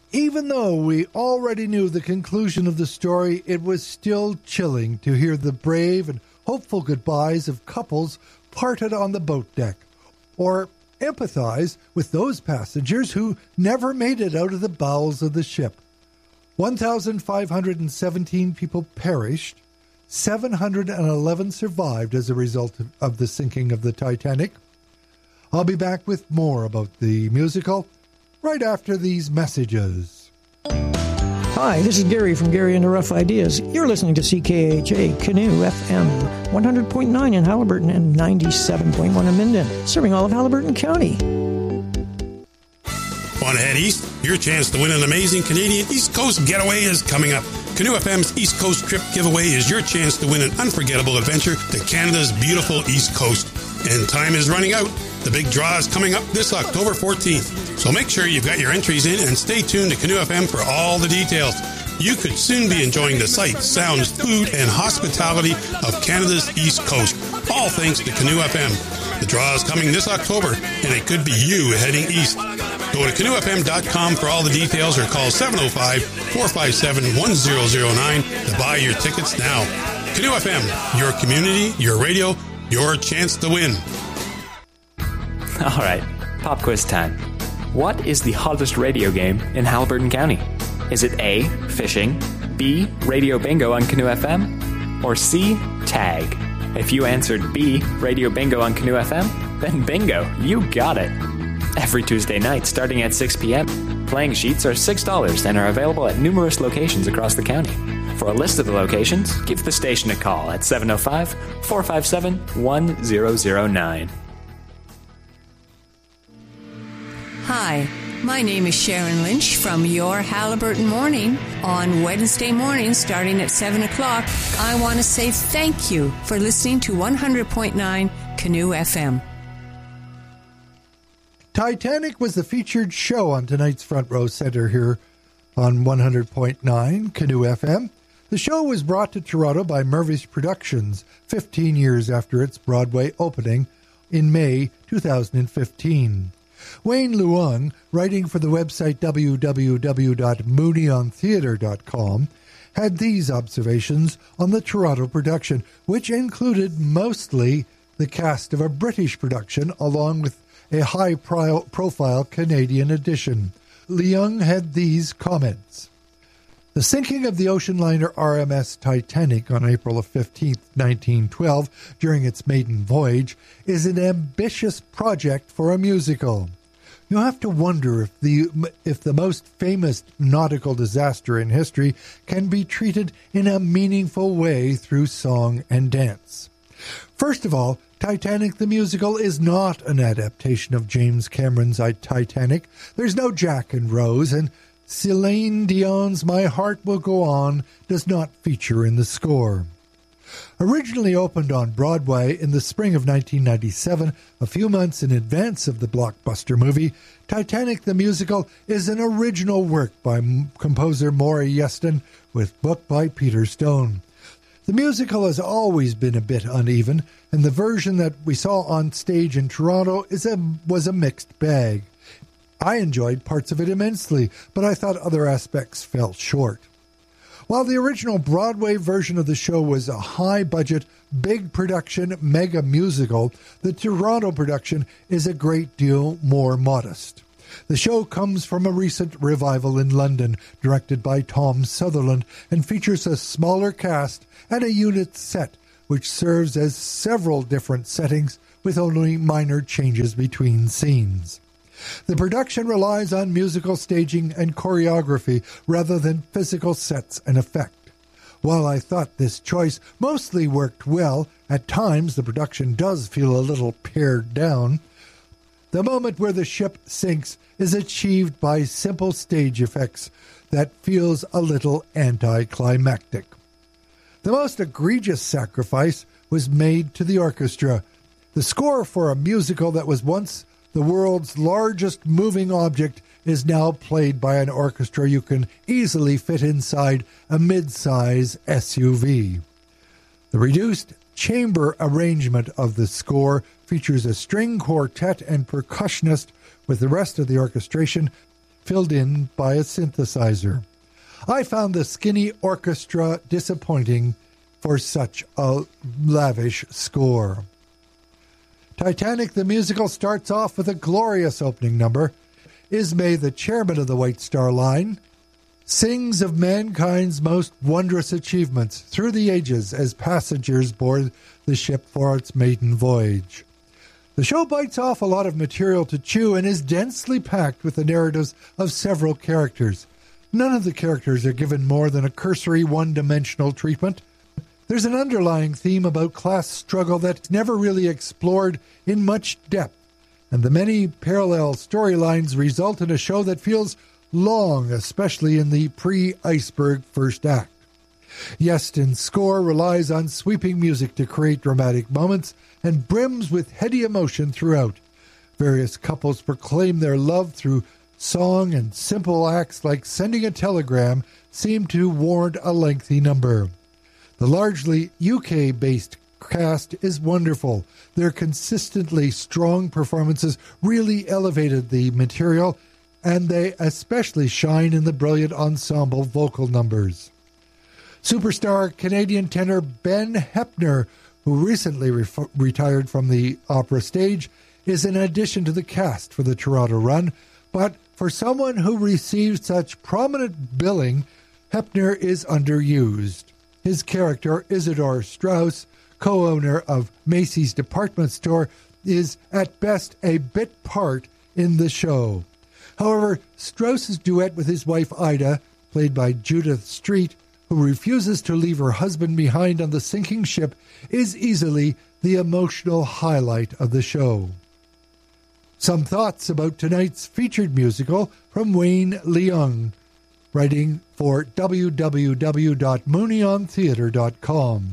Even though we already knew the conclusion of the story, it was still chilling to hear the brave and hopeful goodbyes of couples parted on the boat deck, or empathize with those passengers who never made it out of the bowels of the ship. 1,517 people perished, 711 survived as a result of the sinking of the Titanic. I'll be back with more about the musical right after these messages. Hi, this is Gary from Gary and the Rough Ideas. You're listening to CKHA Canoe FM, 100.9 in Haliburton and 97.1 in Minden, serving all of Haliburton County. Want to head east? Your chance to win an amazing Canadian East Coast getaway is coming up. Canoe FM's East Coast Trip Giveaway is your chance to win an unforgettable adventure to Canada's beautiful East Coast. And time is running out. The big draw is coming up this October 14th. So make sure you've got your entries in and stay tuned to Canoe FM for all the details. You could soon be enjoying the sights, sounds, food, and hospitality of Canada's East Coast. All thanks to Canoe FM. The draw is coming this October, and it could be you heading east. Go to canoefm.com for all the details or call 705-457-1009 to buy your tickets now. Canoe FM, your community, your radio, your chance to win. All right, pop quiz time. What is the hottest radio game in Haliburton County? Is it A, fishing, B, radio bingo on Canoe FM, or C, tag? If you answered B, radio bingo on Canoe FM, then bingo, you got it. Every Tuesday night starting at 6 p.m., playing sheets are $6 and are available at numerous locations across the county. For a list of the locations, give the station a call at 705-457-1009. Hi, my name is Sharon Lynch from Your Haliburton Morning. On Wednesday morning, starting at 7 o'clock, I want to say thank you for listening to 100.9 Canoe FM. Titanic was the featured show on tonight's Front Row Center here on 100.9 Canoe FM. The show was brought to Toronto by Mervish Productions 15 years after its Broadway opening in May 2015. Wayne Luong, writing for the website www.mooneyontheatre.com, had these observations on the Toronto production, which included mostly the cast of a British production along with a high-profile Canadian edition. Leung had these comments. The sinking of the ocean liner RMS Titanic on April 15, 1912, during its maiden voyage, is an ambitious project for a musical. You have to wonder if the most famous nautical disaster in history can be treated in a meaningful way through song and dance. First of all, Titanic the musical is not an adaptation of James Cameron's Titanic. There's no Jack and Rose, and Celine Dion's My Heart Will Go On does not feature in the score. Originally opened on Broadway in the spring of 1997, a few months in advance of the blockbuster movie, Titanic the musical is an original work by composer Maury Yeston with book by Peter Stone. The musical has always been a bit uneven, and the version that we saw on stage in Toronto was a mixed bag. I enjoyed parts of it immensely, but I thought other aspects fell short. While the original Broadway version of the show was a high-budget, big-production mega musical, the Toronto production is a great deal more modest. The show comes from a recent revival in London, directed by Tom Sutherland, and features a smaller cast and a unit set, which serves as several different settings with only minor changes between scenes. The production relies on musical staging and choreography rather than physical sets and effect. While I thought this choice mostly worked well, at times the production does feel a little pared down. The moment where the ship sinks is achieved by simple stage effects that feels a little anticlimactic. The most egregious sacrifice was made to the orchestra. The score for a musical that was once the world's largest moving object is now played by an orchestra you can easily fit inside a mid-size SUV. The reduced chamber arrangement of the score features a string quartet and percussionist, with the rest of the orchestration filled in by a synthesizer. I found the skinny orchestra disappointing for such a lavish score. Titanic the musical starts off with a glorious opening number. Ismay, the chairman of the White Star Line, sings of mankind's most wondrous achievements through the ages as passengers board the ship for its maiden voyage. The show bites off a lot of material to chew and is densely packed with the narratives of several characters. None of the characters are given more than a cursory one-dimensional treatment. There's an underlying theme about class struggle that's never really explored in much depth, and the many parallel storylines result in a show that feels long, especially in the pre-iceberg first act. Yeston's score relies on sweeping music to create dramatic moments and brims with heady emotion throughout. Various couples proclaim their love through song, and simple acts like sending a telegram seem to warrant a lengthy number. The largely UK-based cast is wonderful. Their consistently strong performances really elevated the material, and they especially shine in the brilliant ensemble vocal numbers. Superstar Canadian tenor Ben Heppner, who recently retired from the opera stage, is an addition to the cast for the Toronto run, but for someone who receives such prominent billing, Heppner is underused. His character, Isidore Strauss, co-owner of Macy's department store, is at best a bit part in the show. However, Strauss's duet with his wife Ida, played by Judith Street, who refuses to leave her husband behind on the sinking ship, is easily the emotional highlight of the show. Some thoughts about tonight's featured musical from Wayne Leung, writing for www.mooneyontheatre.com.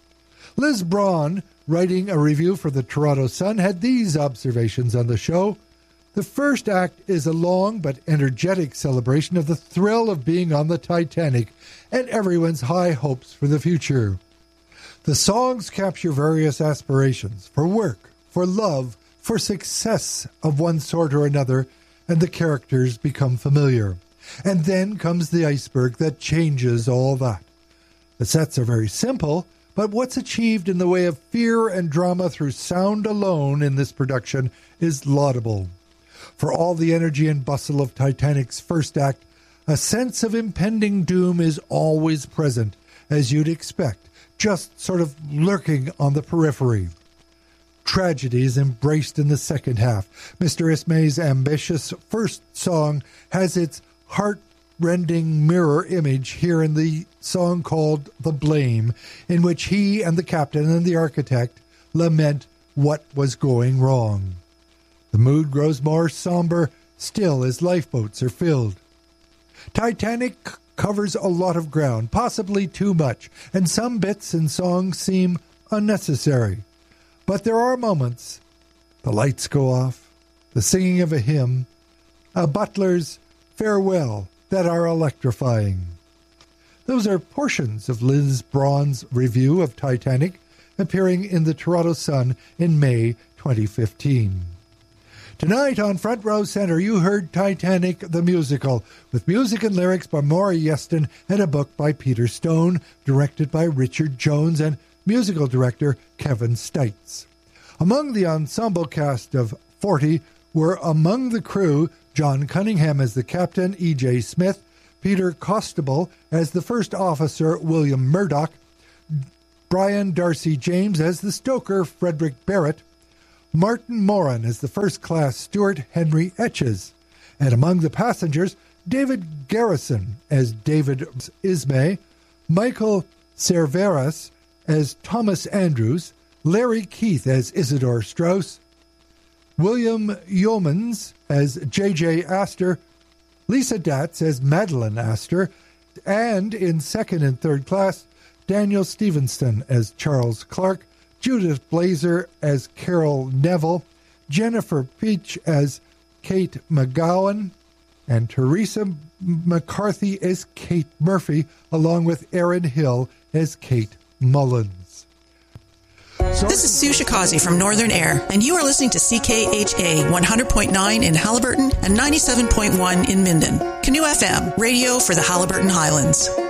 Liz Braun, writing a review for the Toronto Sun, had these observations on the show. The first act is a long but energetic celebration of the thrill of being on the Titanic and everyone's high hopes for the future. The songs capture various aspirations for work, for love, for success of one sort or another, and the characters become familiar. And then comes the iceberg that changes all that. The sets are very simple, but what's achieved in the way of fear and drama through sound alone in this production is laudable. For all the energy and bustle of Titanic's first act, a sense of impending doom is always present, as you'd expect, just sort of lurking on the periphery. Tragedy is embraced in the second half. Mr. Ismay's ambitious first song has its heart-rending mirror image here in the song called The Blame, in which he and the captain and the architect lament what was going wrong. The mood grows more somber still as lifeboats are filled. Titanic covers a lot of ground, possibly too much, and some bits and songs seem unnecessary. But there are moments, the lights go off, the singing of a hymn, a butler's farewell, that are electrifying. Those are portions of Liz Braun's review of Titanic, appearing in the Toronto Sun in May 2015. Tonight on Front Row Center, you heard Titanic the Musical, with music and lyrics by Maury Yeston and a book by Peter Stone, directed by Richard Jones and musical director Kevin Stites. Among the ensemble cast of 40 were among the crew John Cunningham as the captain, E.J. Smith, Peter Costable as the first officer, William Murdoch, Brian Darcy James as the stoker, Frederick Barrett, Martin Moran as the first-class steward, Henry Etches, and among the passengers, David Garrison as David Ismay, Michael Cerveras as Thomas Andrews, Larry Keith as Isidore Strauss, William Yeomans as J.J. Astor, Lisa Datz as Madeline Astor, and in second and third class, Daniel Stevenson as Charles Clark, Judith Blazer as Carol Neville, Jennifer Peach as Kate McGowan, and Teresa McCarthy as Kate Murphy, along with Erin Hill as Kate Mullins. This is Sue Shikazi from Northern Air, and you are listening to CKHA 100.9 in Haliburton and 97.1 in Minden. Canoe FM, radio for the Haliburton Highlands.